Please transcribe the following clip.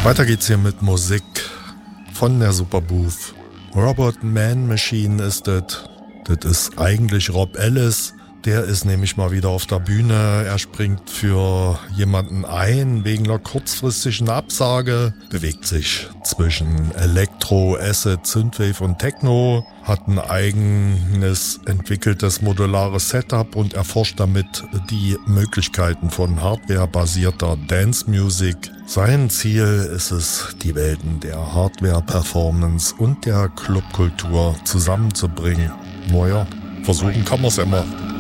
Weiter geht's hier mit Musik von der Superbooth. Robot Man Machine ist das. Das ist eigentlich Rob Ellis. Der ist nämlich mal wieder auf der Bühne. Er springt für jemanden ein wegen einer kurzfristigen Absage. Bewegt sich zwischen Elektro, Acid, Synthwave und Techno. Hat ein eigenes entwickeltes modulares Setup und erforscht damit die Möglichkeiten von hardwarebasierter Dance Music. Sein Ziel ist es, die Welten der Hardware-Performance und der Clubkultur zusammenzubringen. Naja, versuchen kann man's immer.